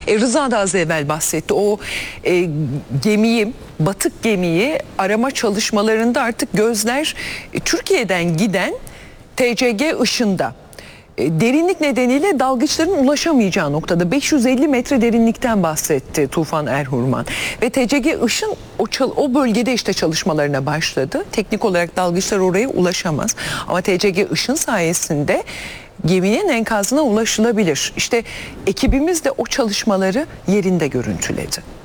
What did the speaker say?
Rıza da az evvel bahsetti. O gemiyi, batık gemiyi arama çalışmalarında artık gözler Türkiye'den giden TCG Işın'da. Derinlik nedeniyle dalgıçların ulaşamayacağı noktada 550 metre derinlikten bahsetti Tufan Erhurman. Ve TCG Işın o bölgede işte çalışmalarına başladı. Teknik olarak dalgıçlar oraya ulaşamaz. Ama TCG Işın sayesinde geminin enkazına ulaşılabilir. İşte ekibimiz de o çalışmaları yerinde görüntüledi.